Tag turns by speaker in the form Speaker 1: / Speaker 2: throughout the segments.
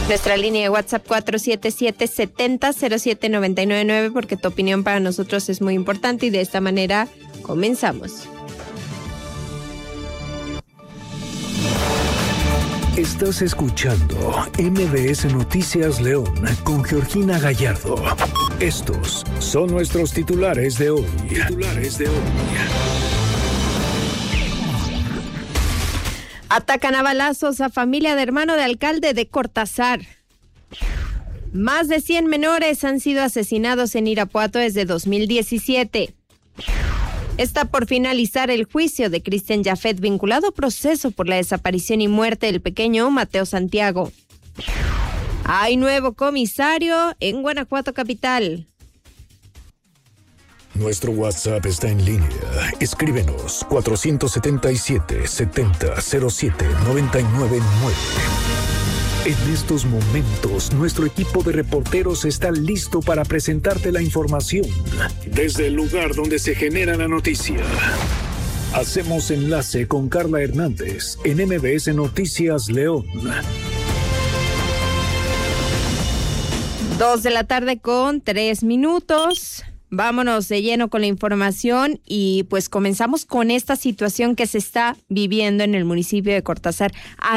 Speaker 1: Nuestra línea de WhatsApp 477-70-07999, porque tu opinión para nosotros es muy importante y de esta manera comenzamos.
Speaker 2: Estás escuchando MBS Noticias León con Georgina Gallardo. Estos son nuestros titulares de hoy.
Speaker 1: Atacan a balazos a familia de hermano de alcalde de Cortázar. Más de 100 menores han sido asesinados en Irapuato desde 2017. Está por finalizar el juicio de Cristian Yafet vinculado a proceso por la desaparición y muerte del pequeño Mateo Santiago. Hay nuevo comisario en Guanajuato capital.
Speaker 2: Nuestro WhatsApp está en línea. Escríbenos 477-70-07-999. En estos momentos, nuestro equipo de reporteros está listo para presentarte la información desde el lugar donde se genera la noticia. Hacemos enlace con Carla Hernández en MBS Noticias León.
Speaker 1: 2:03 p.m. Vámonos de lleno con la información y pues comenzamos con esta situación que se está viviendo en el municipio de Cortázar.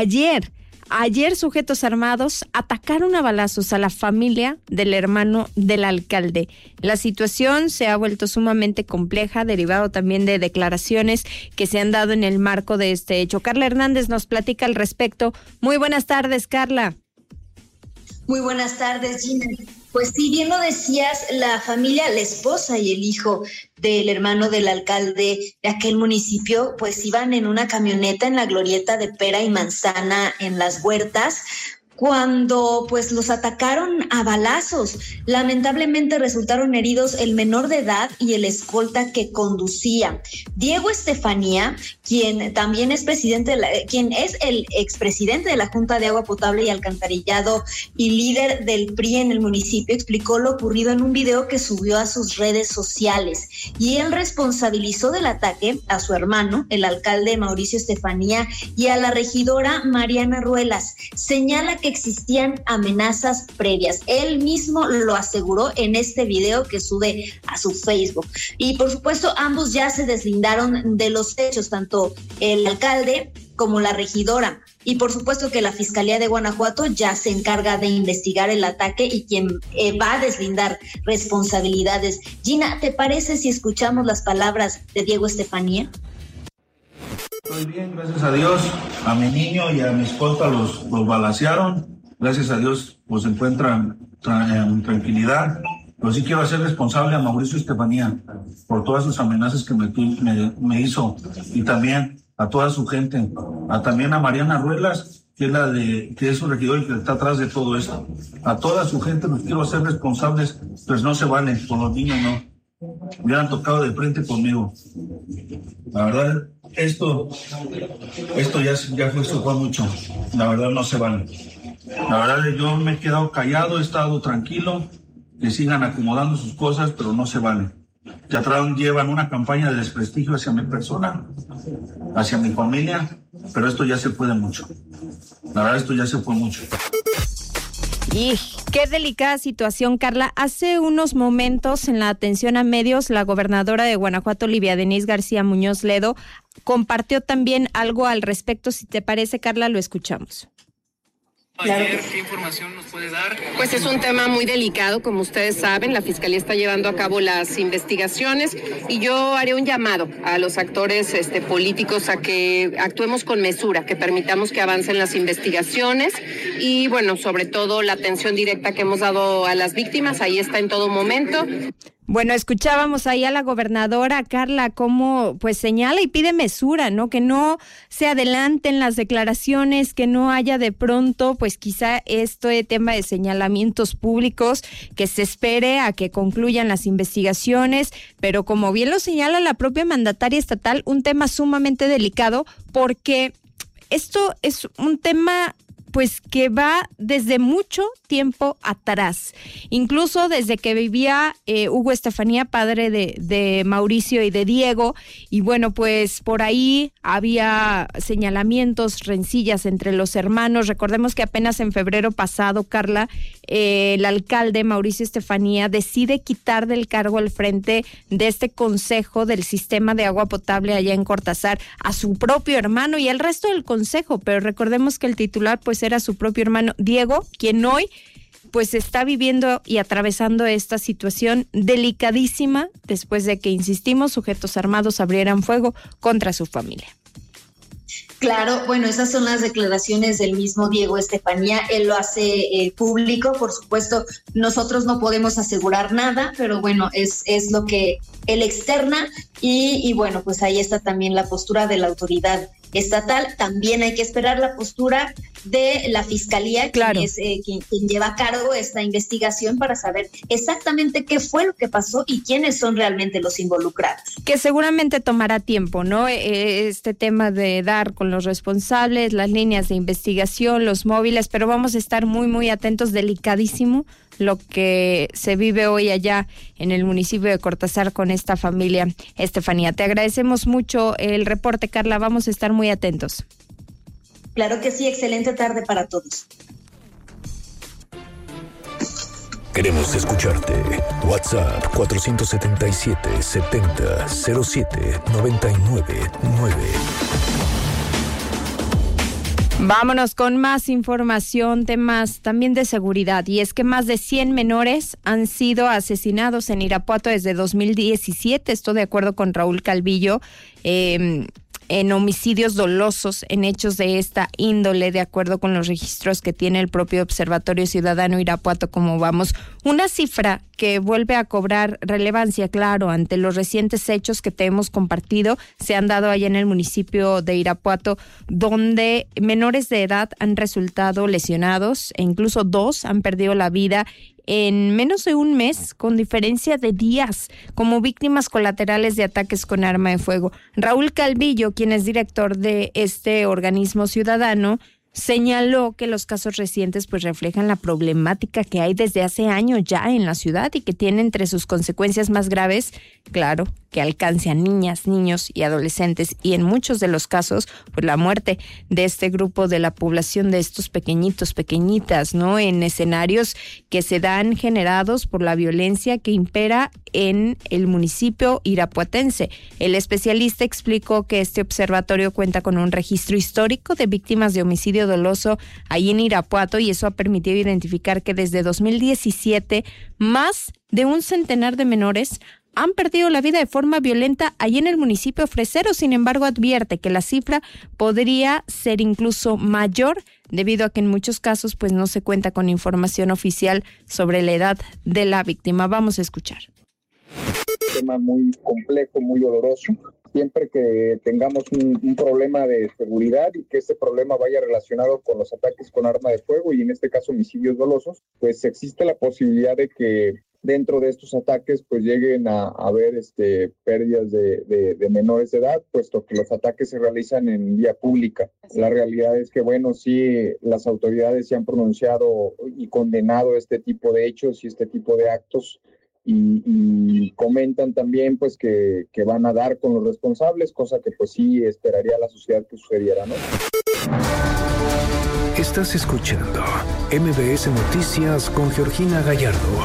Speaker 1: Ayer sujetos armados atacaron a balazos a la familia del hermano del alcalde. La situación se ha vuelto sumamente compleja, derivado también de declaraciones que se han dado en el marco de este hecho. Carla Hernández nos platica al respecto. Muy buenas tardes, Carla.
Speaker 3: Muy buenas tardes, Gina. Pues sí, bien lo decías, la familia, la esposa y el hijo del hermano del alcalde de aquel municipio, pues iban en una camioneta en la glorieta de Pera y Manzana en Las Huertas, cuando pues los atacaron a balazos. Lamentablemente resultaron heridos el menor de edad y el escolta que conducía. Diego Estefanía, quien también es quien es el expresidente de la Junta de Agua Potable y Alcantarillado y líder del PRI en el municipio, explicó lo ocurrido en un video que subió a sus redes sociales. Y él responsabilizó del ataque a su hermano, el alcalde Mauricio Estefanía, y a la regidora Mariana Ruelas. Señala que existían amenazas previas. Él mismo lo aseguró en este video que sube a su Facebook. Y por supuesto, ambos ya se deslindaron de los hechos, tanto el alcalde como la regidora. Y por supuesto que la Fiscalía de Guanajuato ya se encarga de investigar el ataque y quien va a deslindar responsabilidades. Gina, ¿te parece si escuchamos las palabras de Diego Estefanía?
Speaker 4: Estoy bien, gracias a Dios. A mi niño y a mi esposa los balacearon. Gracias a Dios pues se encuentran en tranquilidad. Pero sí quiero hacer responsable a Mauricio Estefanía por todas sus amenazas que me hizo, y también a toda su gente, también a Mariana Ruelas, que es su regidor y que está atrás de todo esto. A toda su gente los quiero hacer responsables, pues no se vale, con los niños no. Hubieran tocado de frente conmigo. La verdad, esto ya fue mucho. La verdad no se vale. La verdad yo me he quedado callado, he estado tranquilo, que sigan acomodando sus cosas, pero no se vale. Ya llevan una campaña de desprestigio hacia mi persona, hacia mi familia, pero esto ya se puede mucho. La verdad esto ya se fue mucho.
Speaker 1: Y qué delicada situación, Carla. Hace unos momentos, en la atención a medios, la gobernadora de Guanajuato, Livia Denise García Muñoz Ledo, compartió también algo al respecto. Si te parece, Carla, lo escuchamos.
Speaker 5: Ayer, ¿qué información nos puede dar? Pues es un tema muy delicado, como ustedes saben, la Fiscalía está llevando a cabo las investigaciones y yo haré un llamado a los actores políticos a que actuemos con mesura, que permitamos que avancen las investigaciones y bueno, sobre todo la atención directa que hemos dado a las víctimas, ahí está en todo momento.
Speaker 1: Bueno, escuchábamos ahí a la gobernadora, Carla, cómo pues señala y pide mesura, ¿no? Que no se adelanten las declaraciones, que no haya de pronto, pues quizá este tema de señalamientos públicos, que se espere a que concluyan las investigaciones, pero como bien lo señala la propia mandataria estatal, un tema sumamente delicado, porque esto es un tema pues que va desde mucho tiempo atrás, incluso desde que vivía Hugo Estefanía, padre de Mauricio y de Diego, y bueno, pues por ahí había señalamientos, rencillas entre los hermanos. Recordemos que apenas en febrero pasado, Carla, el alcalde Mauricio Estefanía decide quitar del cargo al frente de este consejo del sistema de agua potable allá en Cortázar a su propio hermano y al resto del consejo, pero recordemos que el titular pues era su propio hermano Diego, quien hoy pues está viviendo y atravesando esta situación delicadísima después de que, insistimos, sujetos armados abrieran fuego contra su familia.
Speaker 3: Claro, bueno, esas son las declaraciones del mismo Diego Estefanía. Él lo hace público, por supuesto, nosotros no podemos asegurar nada, pero bueno, es lo que él externa y bueno, pues ahí está también la postura de la autoridad estatal. También hay que esperar la postura de la Fiscalía,
Speaker 1: claro,
Speaker 3: quien es quien lleva a cargo esta investigación para saber exactamente qué fue lo que pasó y quiénes son realmente los involucrados.
Speaker 1: Que seguramente tomará tiempo, ¿no? Este tema de dar con los responsables, las líneas de investigación, los móviles, pero vamos a estar muy, muy atentos, delicadísimo lo que se vive hoy allá en el municipio de Cortázar con esta familia Estefanía. Te agradecemos mucho el reporte, Carla, vamos a estar muy atentos.
Speaker 3: Claro que sí, excelente tarde para todos.
Speaker 2: Queremos escucharte. WhatsApp 477-70-07-99-9.
Speaker 1: Vámonos con más información, temas también de seguridad, y es que más de 100 menores han sido asesinados en Irapuato desde 2017, esto de acuerdo con Raúl Calvillo, en homicidios dolosos, en hechos de esta índole, de acuerdo con los registros que tiene el propio Observatorio Ciudadano Irapuato. Como vamos, una cifra que vuelve a cobrar relevancia, claro, ante los recientes hechos que te hemos compartido, se han dado allá en el municipio de Irapuato, donde menores de edad han resultado lesionados e incluso 2 han perdido la vida en menos de un mes, con diferencia de días, como víctimas colaterales de ataques con arma de fuego. Raúl Calvillo, quien es director de este organismo ciudadano, señaló que los casos recientes pues reflejan la problemática que hay desde hace años ya en la ciudad y que tiene entre sus consecuencias más graves, claro, que alcance a niñas, niños y adolescentes, y en muchos de los casos pues la muerte de este grupo de la población, de estos pequeñitos, pequeñitas, ¿no? En escenarios que se dan generados por la violencia que impera en el municipio irapuatense. El especialista explicó que este observatorio cuenta con un registro histórico de víctimas de homicidio doloso ahí en Irapuato, y eso ha permitido identificar que desde 2017 más de un centenar de menores han perdido la vida de forma violenta allí en el municipio fresero. Sin embargo, advierte que la cifra podría ser incluso mayor, debido a que en muchos casos pues no se cuenta con información oficial sobre la edad de la víctima. Vamos a escuchar.
Speaker 6: Un tema muy complejo, muy doloroso. Siempre que tengamos un problema de seguridad y que este problema vaya relacionado con los ataques con arma de fuego y en este caso homicidios dolosos, pues existe la posibilidad de que dentro de estos ataques pues lleguen a haber pérdidas de menores de edad, puesto que los ataques se realizan en vía pública. La realidad es que, bueno, sí, las autoridades se han pronunciado y condenado este tipo de hechos y este tipo de actos, y comentan también pues que van a dar con los responsables, cosa que pues sí esperaría la sociedad que sucediera, ¿no?
Speaker 2: Estás escuchando MBS Noticias con Georgina Gallardo.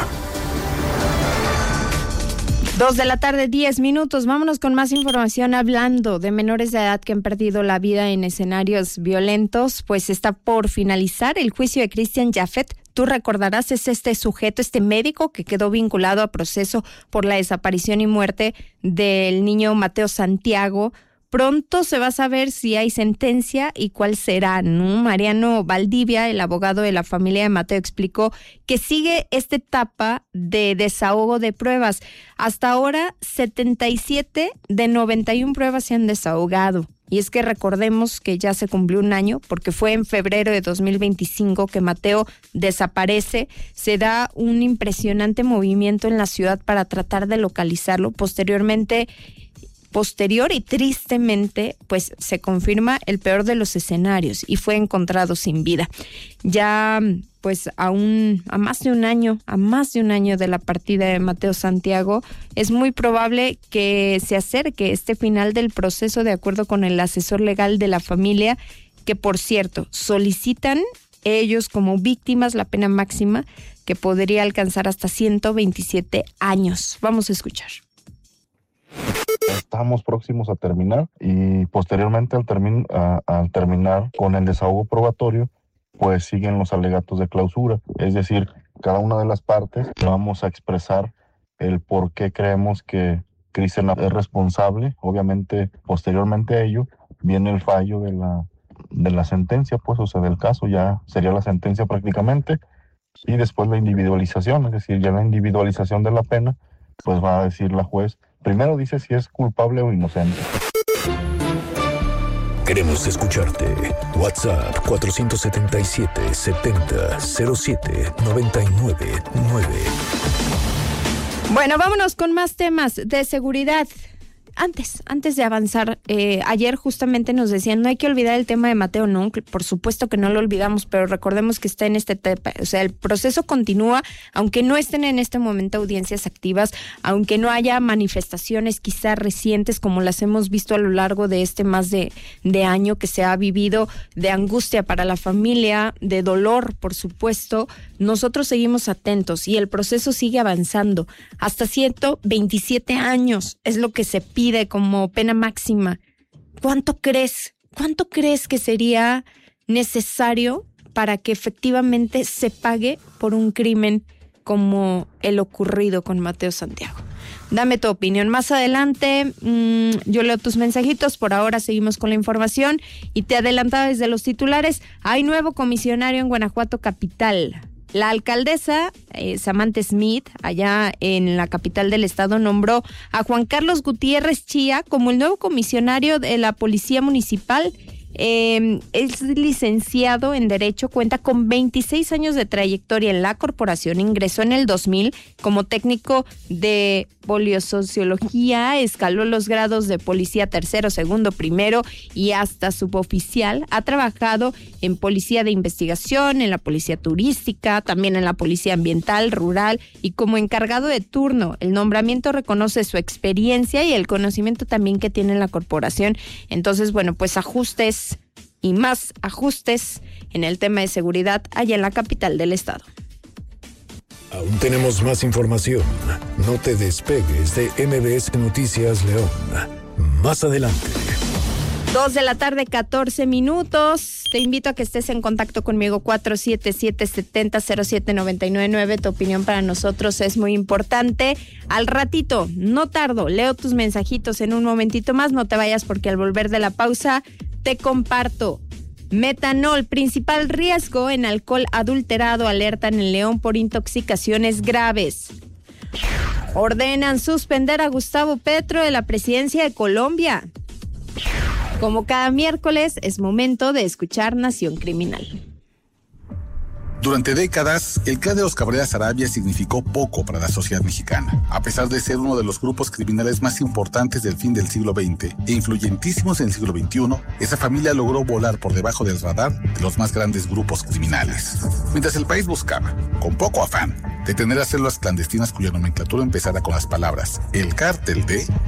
Speaker 1: 2:10 p.m. Vámonos con más información. Hablando de menores de edad que han perdido la vida en escenarios violentos, pues está por finalizar el juicio de Cristian Jafet. Tú recordarás, es este sujeto, este médico que quedó vinculado a proceso por la desaparición y muerte del niño Mateo Santiago. Pronto se va a saber si hay sentencia y cuál será, ¿no? Mariano Valdivia, el abogado de la familia de Mateo, explicó que sigue esta etapa de desahogo de pruebas. Hasta ahora, 77 de 91 pruebas se han desahogado. Y es que recordemos que ya se cumplió un año, porque fue en febrero de 2025 que Mateo desaparece. Se da un impresionante movimiento en la ciudad para tratar de localizarlo. Posteriormente, posterior y tristemente pues se confirma el peor de los escenarios y fue encontrado sin vida. Ya pues a más de un año de la partida de Mateo Santiago, es muy probable que se acerque este final del proceso de acuerdo con el asesor legal de la familia, que por cierto solicitan ellos como víctimas la pena máxima que podría alcanzar hasta 127 años. Vamos a escuchar.
Speaker 7: Estamos próximos a terminar y posteriormente al terminar con el desahogo probatorio, pues siguen los alegatos de clausura. Es decir, cada una de las partes vamos a expresar el por qué creemos que Cristian es responsable. Obviamente, posteriormente a ello, viene el fallo de la sentencia, pues, o sea, del caso, ya sería la sentencia prácticamente, y después la individualización, es decir, ya la individualización de la pena, pues va a decir la juez, primero dice si es culpable o inocente.
Speaker 2: Queremos escucharte. WhatsApp 477-70-07-99-9.
Speaker 1: Bueno, vámonos con más temas de seguridad. Antes de avanzar, ayer justamente nos decían, no hay que olvidar el tema de Mateo, no, por supuesto que no lo olvidamos, pero recordemos que está en este etapa, o sea, el proceso continúa, aunque no estén en este momento audiencias activas, aunque no haya manifestaciones quizás recientes como las hemos visto a lo largo de este más de año que se ha vivido, de angustia para la familia, de dolor, por supuesto, nosotros seguimos atentos y el proceso sigue avanzando. Hasta 127 años es lo que se pide como pena máxima. ¿Cuánto crees que sería necesario para que efectivamente se pague por un crimen como el ocurrido con Mateo Santiago? Dame tu opinión. Más adelante yo leo tus mensajitos. Por ahora seguimos con la información y te adelantaba desde los titulares. Hay nuevo comisionario en Guanajuato capital. La alcaldesa Samantha Smith, allá en la capital del estado, nombró a Juan Carlos Gutiérrez Chía como el nuevo comisionario de la Policía Municipal. Es licenciado en Derecho, cuenta con 26 años de trayectoria en la corporación, ingresó en el 2000 como técnico de poliosociología, escaló los grados de policía tercero, segundo, primero y hasta suboficial. Ha trabajado en policía de investigación, en la policía turística, también en la policía ambiental, rural y como encargado de turno. El nombramiento reconoce su experiencia y el conocimiento también que tiene la corporación. Entonces, bueno, pues ajustes y más ajustes en el tema de seguridad allá en la capital del estado.
Speaker 2: Aún tenemos más información. No te despegues de MBS Noticias León. Más adelante.
Speaker 1: 2:14 p.m. Te invito a que estés en contacto conmigo, 477-70-07-99-9. Tu opinión para nosotros es muy importante. Al ratito, no tardo, leo tus mensajitos en un momentito más. No te vayas porque al volver de la pausa te comparto. Metanol, principal riesgo en alcohol adulterado, alertan en León por intoxicaciones graves. Ordenan suspender a Gustavo Petro de la presidencia de Colombia. Como cada miércoles, es momento de escuchar Nación Criminal.
Speaker 8: Durante décadas, el clan de los Cabrera Sarabia significó poco para la sociedad mexicana. A pesar de ser uno de los grupos criminales más importantes del fin del siglo XX e influyentísimos en el siglo XXI, esa familia logró volar por debajo del radar de los más grandes grupos criminales. Mientras el país buscaba, con poco afán, detener a células clandestinas cuya nomenclatura empezara con las palabras el cártel de